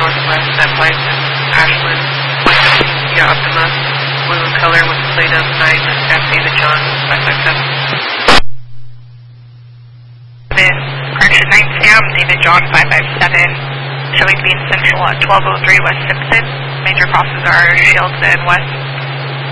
northwest at Blythe, Ashland, West via Optima, blue in color with a plate of 9 at David John 557. Correction 9 Sam, David John 557, showing being central at 1203 West Simpson. Major crosses are Shields and West